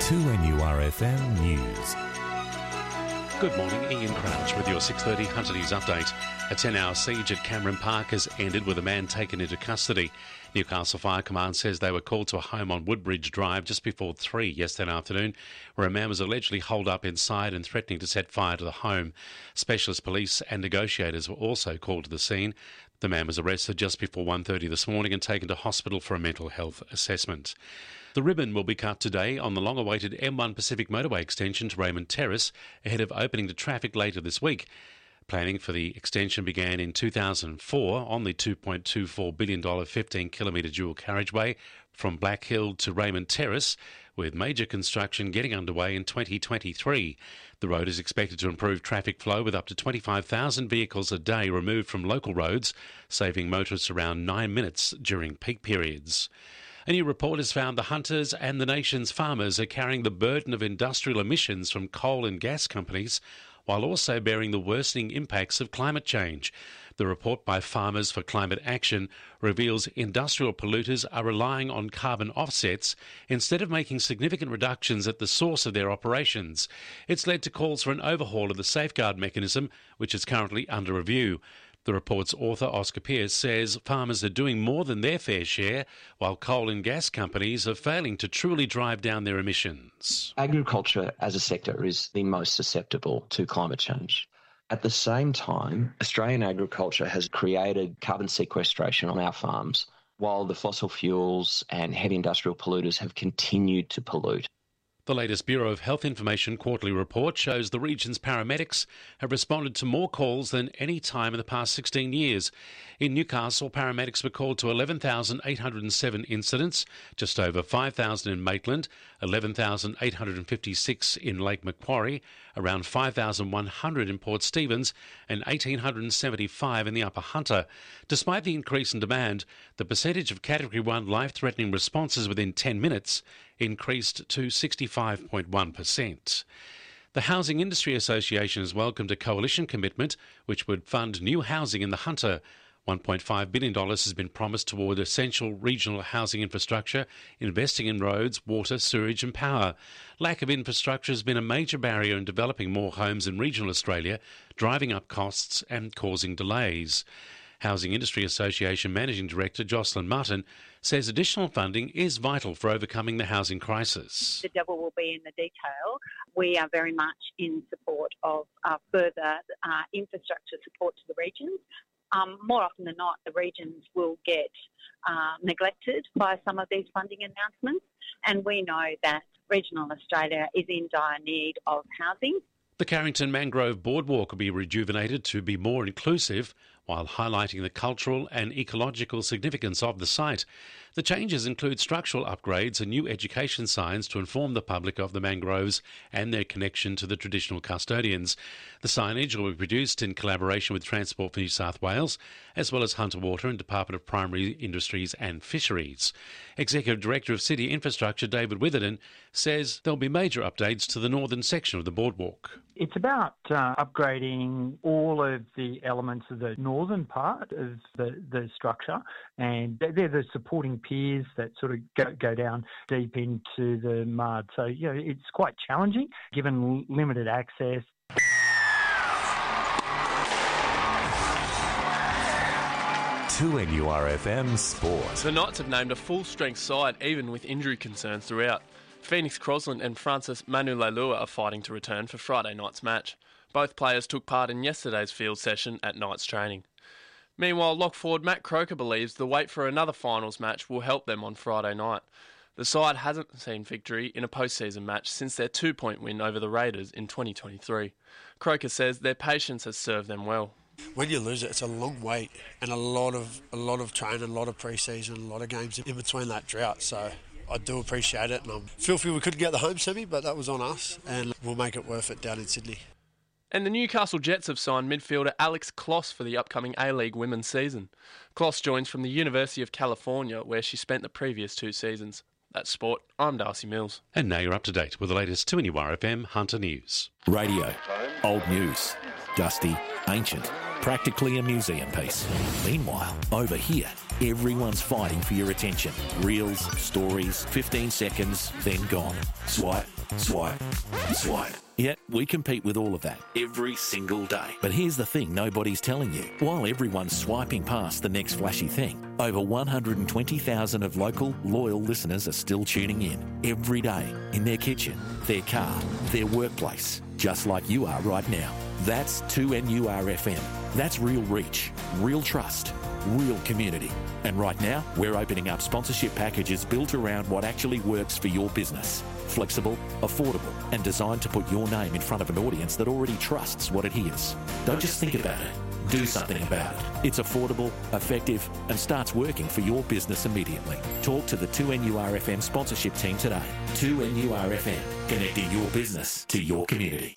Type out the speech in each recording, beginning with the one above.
2NURFM News. Good morning, Ian Crouch with your 6:30 Hunter News update. A 10-hour siege at Cameron Park has ended with a man taken into custody. Newcastle Fire Command says they were called to a home on Woodbridge Drive just before 3 yesterday afternoon, where a man was allegedly holed up inside and threatening to set fire to the home. Specialist police and negotiators were also called to the scene. The man was arrested just before 1:30 this morning and taken to hospital for a mental health assessment. The ribbon will be cut today on the long-awaited M1 Pacific motorway extension to Raymond Terrace ahead of opening to traffic later this week. Planning for the extension began in 2004 on the $2.24 billion 15-kilometre dual carriageway from Black Hill to Raymond Terrace, with major construction getting underway in 2023. The road is expected to improve traffic flow with up to 25,000 vehicles a day removed from local roads, saving motorists around 9 minutes during peak periods. A new report has found the hunters and the nation's farmers are carrying the burden of industrial emissions from coal and gas companies, while also bearing the worsening impacts of climate change. The report by Farmers for Climate Action reveals industrial polluters are relying on carbon offsets instead of making significant reductions at the source of their operations. It's led to calls for an overhaul of the safeguard mechanism, which is currently under review. The report's author, Oscar Pearce, says farmers are doing more than their fair share, while coal and gas companies are failing to truly drive down their emissions. Agriculture as a sector is the most susceptible to climate change. At the same time, Australian agriculture has created carbon sequestration on our farms, while the fossil fuels and heavy industrial polluters have continued to pollute. The latest Bureau of Health Information quarterly report shows the region's paramedics have responded to more calls than any time in the past 16 years. In Newcastle, paramedics were called to 11,807 incidents, just over 5,000 in Maitland, 11,856 in Lake Macquarie, around 5,100 in Port Stephens, and 1,875 in the Upper Hunter. Despite the increase in demand, the percentage of Category 1 life-threatening responses within 10 minutes increased to 65.1%. The Housing Industry Association has welcomed a coalition commitment which would fund new housing in the Hunter. $1.5 billion has been promised toward essential regional housing infrastructure, investing in roads, water, sewage and power. Lack of infrastructure has been a major barrier in developing more homes in regional Australia, driving up costs and causing delays. Housing Industry Association Managing Director Jocelyn Martin says additional funding is vital for overcoming the housing crisis. The devil will be in the detail. We are very much in support of further infrastructure support to the regions. More often than not, the regions will get neglected by some of these funding announcements, and we know that regional Australia is in dire need of housing. The Carrington Mangrove Boardwalk will be rejuvenated to be more inclusive, while highlighting the cultural and ecological significance of the site. The changes include structural upgrades and new education signs to inform the public of the mangroves and their connection to the traditional custodians. The signage will be produced in collaboration with Transport for New South Wales, as well as Hunter Water and Department of Primary Industries and Fisheries. Executive Director of City Infrastructure David Witherden says there'll be major updates to the northern section of the boardwalk. It's about upgrading all of the elements of the northern part of the structure, and they're the supporting piers that sort of go down deep into the mud. So, it's quite challenging given limited access. To NURFM Sport. The Knights have named a full-strength side even with injury concerns throughout. Phoenix Crosland and Francis Manu Leilua are fighting to return for Friday night's match. Both players took part in yesterday's field session at Knights training. Meanwhile, lock forward Matt Croker believes the wait for another finals match will help them on Friday night. The side hasn't seen victory in a postseason match since their 2-point win over the Raiders in 2023. Croker says their patience has served them well. When you lose it, it's a long wait and a lot of training, a lot of pre-season, a lot of games in between that drought. So I do appreciate it, and I'm filthy we couldn't get the home semi, but that was on us, and we'll make it worth it down in Sydney. And the Newcastle Jets have signed midfielder Alex Kloss for the upcoming A-League women's season. Kloss joins from the University of California, where she spent the previous 2 seasons. That's sport. I'm Darcy Mills. And now you're up to date with the latest 2NURFM Hunter News. Radio. Old news. Dusty. Ancient. practically a museum piece. Meanwhile, over here, everyone's fighting for your attention. Reels, stories, 15 seconds, then gone. Swipe, swipe, swipe. Yeah, we compete with all of that every single day. But here's the thing nobody's telling you. While everyone's swiping past the next flashy thing, over 120,000 of local, loyal listeners are still tuning in every day in their kitchen, their car, their workplace, just like you are right now. That's 2NURFM. That's real reach, real trust, real community. And right now, we're opening up sponsorship packages built around what actually works for your business. Flexible, affordable, and designed to put your name in front of an audience that already trusts what it hears. Don't just think about it. Do something about it. It's affordable, effective, and starts working for your business immediately. Talk to the 2NURFM sponsorship team today. 2NURFM, connecting your business to your community.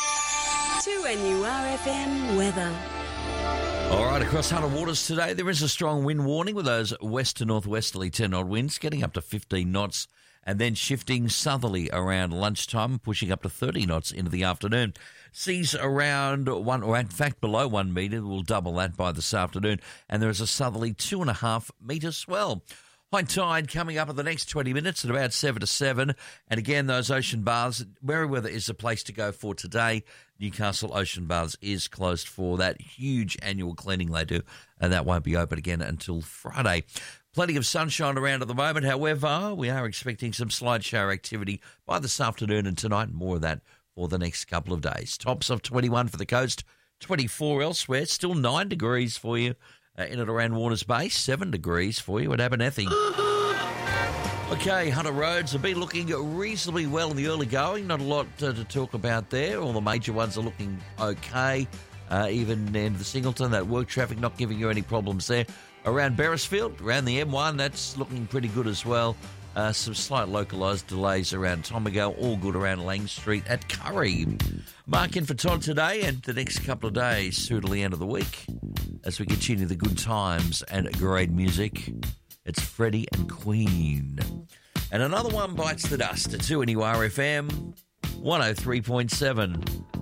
2NURFM weather. All right, across Hunter Waters today, there is a strong wind warning with those west to northwesterly 10-knot winds getting up to 15 knots and then shifting southerly around lunchtime, pushing up to 30 knots into the afternoon. Seas around one, or in fact below 1 metre, we'll double that by this afternoon, and there is a southerly 2.5 metre swell. High tide coming up in the next 20 minutes at about 7 to 7. And again, those ocean baths, Merewether is the place to go for today. Newcastle Ocean Baths is closed for that huge annual cleaning they do, and that won't be open again until Friday. Plenty of sunshine around at the moment. However, we are expecting some slight shower activity by this afternoon and tonight. More of that for the next couple of days. Tops of 21 for the coast, 24 elsewhere. Still 9 degrees for you in and around Warners Bay, 7 degrees for you at Abernethy. Okay, Hunter Roads have been looking reasonably well in the early going. Not a lot to talk about there. All the major ones are looking okay. Even in the Singleton, that work traffic not giving you any problems there. Around Beresfield, around the M1, that's looking pretty good as well. Some slight localised delays around Tomago, all good around Lang Street at Curry. Mark in for Todd today and the next couple of days through to the end of the week as we continue the good times and great music. It's Freddie and Queen. And another one bites the dust at 2NURFM 103.7.